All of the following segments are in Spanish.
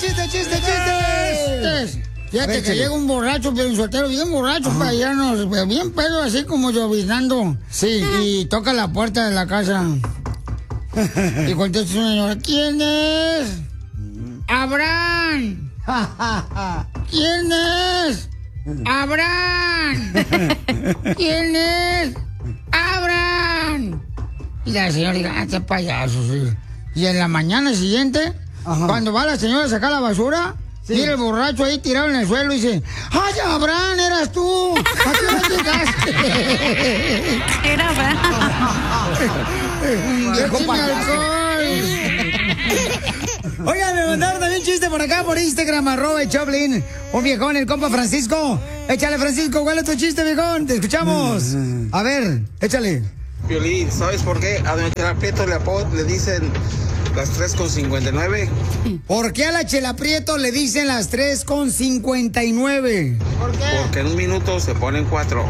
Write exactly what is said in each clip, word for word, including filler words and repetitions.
chiste, chiste, chistes! Fíjate que llega un borracho, pero un soltero bien borracho, payanos, bien pedo, así como lloviznando. Sí. Y toca la puerta de la casa. Y contesta una señora, ¿quién es? ¡Abraham! ¿Quién es? ¡Abraham! ¿Quién es? ¡Abraham! Y la señora dice, ah, este payaso, sí. Y en la mañana siguiente, ajá, cuando va la señora a sacar la basura, sí, mira el borracho ahí tirado en el suelo y dice, ¡ay, Abraham, eras tú! ¿A qué hora llegaste? Era Abraham. ¡Viejo alcohol! Oigan, me mandaron también un chiste por acá, por Instagram, arroba el Choplin. Un viejón, el compa Francisco. Échale, Francisco, ¿cuál es tu chiste, viejón? Te escuchamos. A ver, échale. Piolín, ¿sabes por qué a doña Chela Prieto le, le dicen las tres con cincuenta y nueve? ¿Por qué a la Chela Prieto le dicen las tres con cincuenta y nueve? ¿Por qué? Porque en un minuto se ponen cuatro.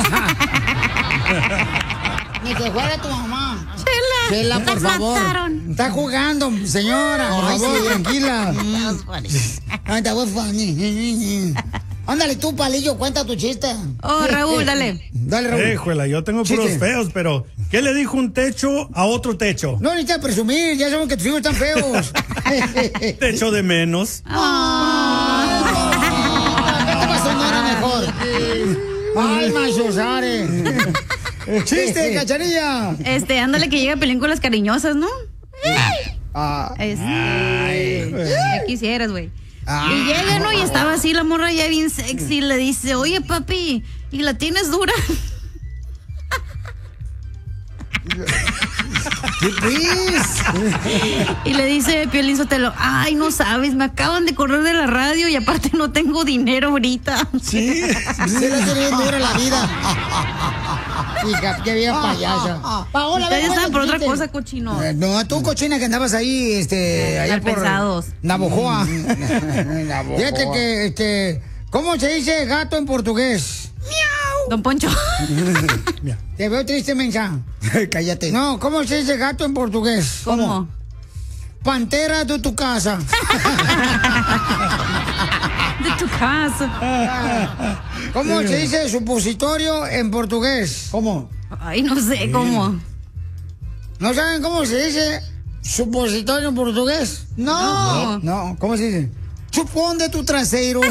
Ni que fuera tu mamá. Chela, Chela, por favor. Mataron. Está jugando, señora. Por Ay, favor, sí, tranquila. Ay, te voy funny. Ándale tú, palillo, cuenta tu chiste. Oh, Raúl, dale. Dale, Raúl. Híjole, yo tengo puros chiste feos, pero ¿qué le dijo un techo a otro techo? No necesitas presumir, ya sabemos que tus hijos están feos. Techo de menos. Oh. ¿Qué te pasó? No era mejor. Ay, Machosare. Chiste, Cachanilla. Este, ándale que llega películas cariñosas, ¿no? Ah. Este, ¿qué quisieras, güey? Ah, y llega, ¿no? Y estaba así la morra ya bien sexy y le dice, oye, papi, ¿y la tienes dura? ¿Qué pues? Y le dice Piolín Sotelo, ay, no sabes, me acaban de correr de la radio y aparte no tengo dinero ahorita. Sí, se la tiene bien dura la vida. Hija, qué vieja payasa. Paola, ustedes están por otra cosa, cochino. Eh, no, tú, cochina, que andabas ahí, este, allá por pensados. Navojoa. Fíjate que, este, ¿cómo se dice gato en portugués? ¡Miau! Don Poncho. Te veo triste, mensa. Cállate. No, ¿cómo se dice gato en portugués? ¿Cómo? ¿Cómo? Pantera de tu casa. De tu casa. ¿Cómo se dice supositorio en portugués? ¿Cómo? Ay, no sé cómo. ¿No saben cómo se dice supositorio en portugués? No. No, no. ¿Cómo se dice? Chupón de tu trasero.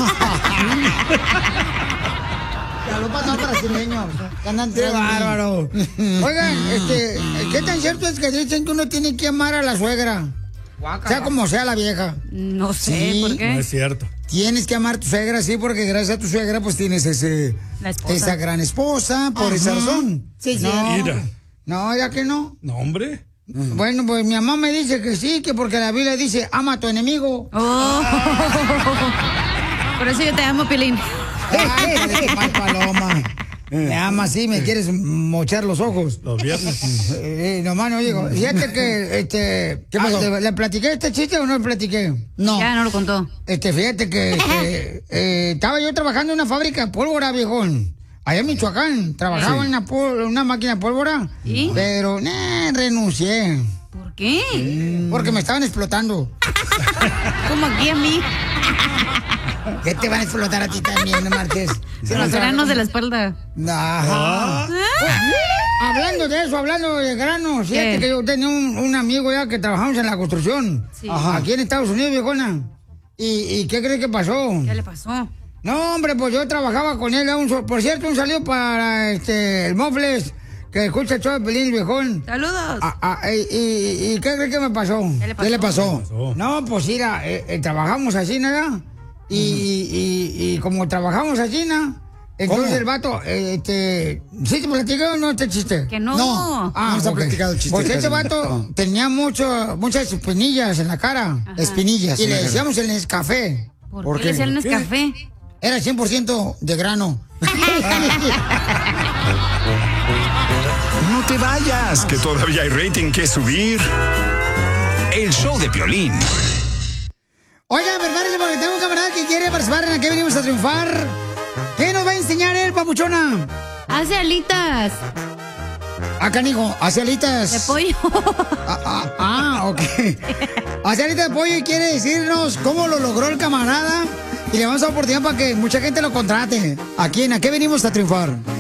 Ya lo pasó brasileños. ¡Qué bárbaro! Oigan, este, ¿qué tan cierto es que dicen que uno tiene que amar a la suegra? Guácala. Sea como sea la vieja. No sé, sí, ¿por qué? No es cierto. Tienes que amar a tu suegra, sí, porque gracias a tu suegra pues tienes ese esa gran esposa, por Ajá. esa razón. Sí, sí. No, Mira. no, ya que no. No, hombre. Bueno, pues mi mamá me dice que sí, que porque la Biblia dice, ama a tu enemigo. Oh. Por eso yo te amo, Pilín. Ay, eres mal paloma. Me amas, sí, me quieres mochar los ojos. Los viernes. Eh, eh, nomás no digo. Fíjate que, este... ¿Qué pasó? ¿Le, ¿Le platiqué este chiste o no le platiqué? No. Ya no lo contó. Este, fíjate que, este, eh, estaba yo trabajando en una fábrica de pólvora, viejón. Allá en Michoacán. Trabajaba sí. en una, pol- una máquina de pólvora. ¿Y? Pero, nah, renuncié. ¿Por qué? Porque me estaban explotando. Como aquí a mí. ¿Qué te van a explotar a ti también, no marches? Si los granos de la espalda. Ajá. ¿Ah? Hablando de eso, hablando de granos, fíjate ¿Qué? que yo tenía un, un amigo ya que trabajamos en la construcción. Sí. Ajá. Aquí en Estados Unidos, viejona. ¿Y, ¿Y qué crees que pasó? ¿Qué le pasó? No, hombre, pues yo trabajaba con él. Un, por cierto, un saludo para este, el Mofles, que escucha el show de Pelín, viejón. Saludos. Ah, ah, y, y, ¿Y qué crees que me pasó? ¿Qué le pasó? ¿Qué le pasó? ¿Qué pasó? No, pues mira, eh, eh, trabajamos así, ¿no? Y, y, y, y como trabajamos allí, ¿no? Entonces ¿Cómo? el vato, eh, este... ¿Sí te platicó o no este chiste? Que no. No, ah, no está okay. platicado el chiste. Porque este vato no. tenía mucho, muchas espinillas en la cara. Ajá. Espinillas. Y le decíamos el Nescafé. ¿Por, ¿Por qué le decían el Nescafé? Era cien por ciento de grano. No te vayas, que todavía hay rating que subir. El show de Piolín. Oigan, prepárense porque tengo un camarada que quiere participar en la que venimos a triunfar. ¿Qué nos va a enseñar él, papuchona? Hace alitas. Ah, canijo, hace alitas. De pollo. Ah, ah, ah Ah, ok. Asadita de pollo y quiere decirnos cómo lo logró el camarada. Y le vamos a dar oportunidad para que mucha gente lo contrate. ¿A quién? ¿A qué venimos a triunfar?